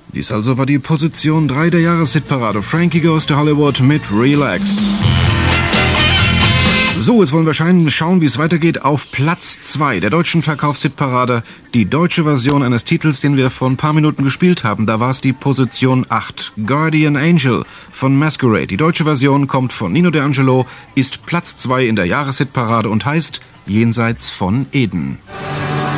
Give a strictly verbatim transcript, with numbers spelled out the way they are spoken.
Dies also war die Position drei der Jahreshitparade. Frankie Goes to Hollywood mit Relax. So, jetzt wollen wir schauen, wie es weitergeht auf Platz zwei der deutschen Verkaufshitparade. Die deutsche Version eines Titels, den wir vor ein paar Minuten gespielt haben. Da war es die Position acht. Guardian Angel von Masquerade. Die deutsche Version kommt von Nino D'Angelo, ist Platz zwei in der Jahreshitparade und heißt Jenseits von Eden.